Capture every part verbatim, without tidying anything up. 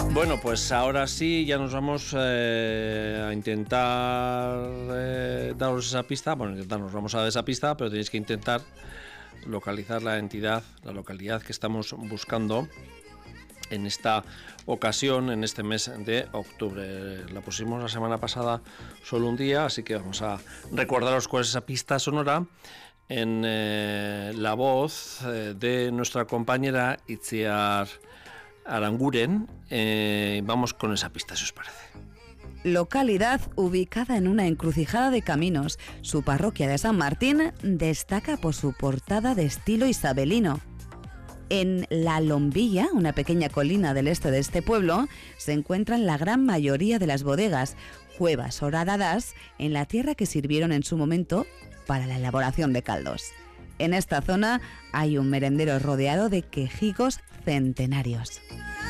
Bueno, pues ahora sí, ya nos vamos eh, a intentar eh, daros esa pista. Bueno, intentar, nos vamos a dar esa pista, pero tenéis que intentar localizar la entidad, la localidad que estamos buscando en esta ocasión, en este mes de octubre. La pusimos la semana pasada solo un día, así que vamos a recordaros cuál es esa pista sonora en eh, la voz eh, de nuestra compañera Itziar Aranguren. Eh, vamos con esa pista, si os parece. Localidad ubicada en una encrucijada de caminos. Su parroquia de San Martín destaca por su portada de estilo isabelino. En La Lombilla, una pequeña colina del este de este pueblo, se encuentran la gran mayoría de las bodegas, cuevas horadadas en la tierra que sirvieron en su momento para la elaboración de caldos. En esta zona hay un merendero rodeado de quejigos centenarios.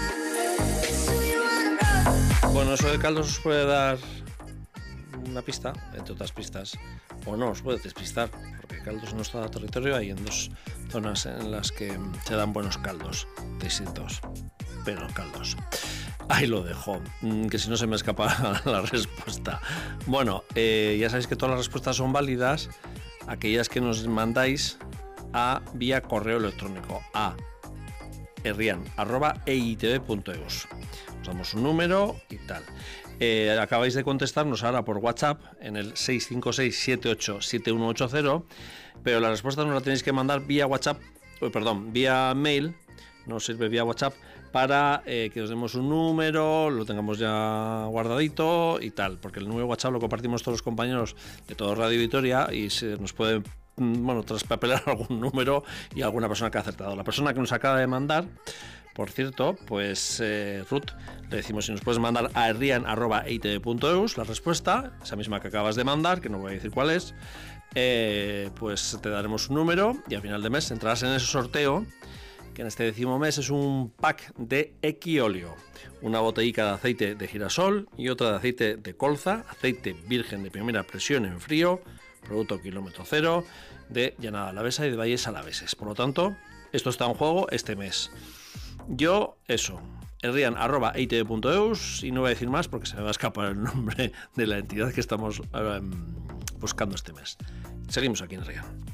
Bueno, eso de caldos os puede dar una pista, entre otras pistas, o no, os puede despistar, porque caldos en nuestro territorio hay en dos zonas en las que se dan buenos caldos, distintos, pero caldos. Ahí lo dejo, que si no se me escapa la respuesta. Bueno, eh, ya sabéis que todas las respuestas son válidas, aquellas que nos mandáis a vía correo electrónico a herrian arroba e i t v punto e u s. Os damos un número y tal. Eh, acabáis de contestarnos ahora por WhatsApp en el seis cinco seis, siete ocho, siete uno ocho cero, pero la respuesta nos la tenéis que mandar vía WhatsApp, oh, perdón, vía mail, no sirve vía WhatsApp, para eh, que os demos un número, lo tengamos ya guardadito y tal, porque el número de WhatsApp lo compartimos todos los compañeros de todo Radio Vitoria y se nos puede, bueno, traspapelar algún número y alguna persona que ha acertado. La persona que nos acaba de mandar, por cierto, pues eh, Ruth, le decimos si nos puedes mandar a herrian arroba e i t v punto e u s la respuesta, esa misma que acabas de mandar, que no voy a decir cuál es, eh, pues te daremos un número y a final de mes entrarás en ese sorteo, que en este décimo mes es un pack de Equiolio, una botellica de aceite de girasol y otra de aceite de colza, aceite virgen de primera presión en frío, producto kilómetro cero, de Llanada Alavesa y de Valles Alaveses. Por lo tanto, esto está en juego este mes. Yo, eso, herrian arroba e i t v punto e u s, y no voy a decir más porque se me va a escapar el nombre de la entidad que estamos um, buscando este mes. Seguimos aquí en Herrian.